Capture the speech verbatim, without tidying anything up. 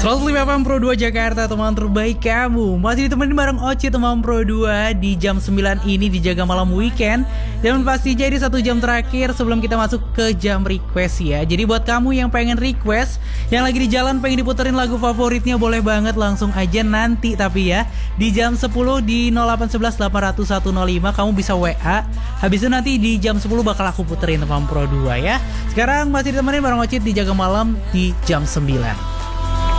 seratus lima F M Pro dua Jakarta, teman terbaik kamu. Masih ditemenin bareng Oci teman Pro dua di jam sembilan ini di Jaga Malam Weekend. Dan pasti jadi satu jam terakhir sebelum kita masuk ke jam request ya. Jadi buat kamu yang pengen request, yang lagi di jalan pengen diputerin lagu favoritnya, boleh banget langsung aja nanti. Tapi ya di jam sepuluh di nol delapan satu satu delapan nol nol satu nol lima kamu bisa W A. Habis itu nanti di jam sepuluh bakal aku puterin teman Pro dua ya. Sekarang masih ditemenin bareng Oci di Jaga Malam di jam sembilan.